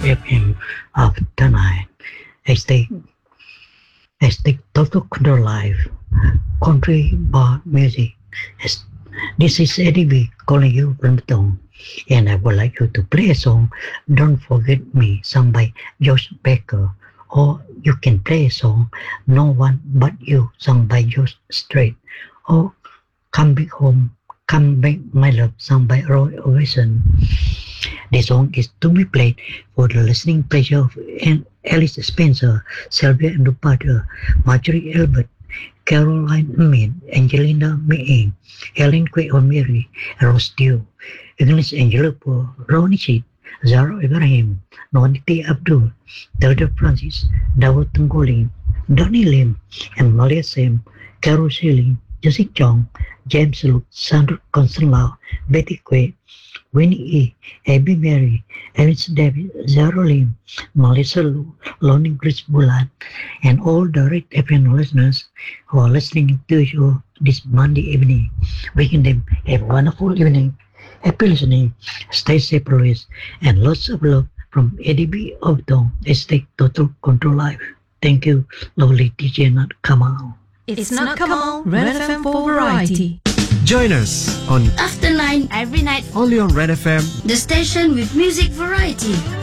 FM after 9. Hashtag, hashtag Total Control Live. Country Bar Music. This is Eddie B calling you from the town. And I would like you to play a song, Don't Forget Me, sung by Josh Baker. Or you can play a song, No One But You, sung by Josh Strait. Or Come Back Home, Come Back My Love, sung by Roy Orbison. The song is to be played for the listening pleasure of Alice Spencer, Sylvia Andrew Marjorie Elbert, Caroline Amin, Angelina May, Helen Quay O'Mary, Rose Dew, Agnes Angelopo, Ronnie Sheet, Zara Ibrahim, Noniti Abdul, Delta Francis, Dawud Tengguling, Donnie Lim, and Malia Sam, Carol Shilling, Jessica Chong, James Luke, Sandra Constantlau, Betty Quay, Winnie E., Abby Mary, Alice Davis, Zara Lim, Melissa Lu, Lonnie Chris Bulan, and all the Red FM listeners who are listening to you this Monday evening. Wishing them have a wonderful evening. Happy listening. Stay safe always. And lots of love from Eddie B. of Dong. Hashtag Total Control Live. Thank you, lovely DJ Nat Kamal. It's not Kamal, Red FM for variety. Join us on After 9 every night, only on Red FM. the station with music variety.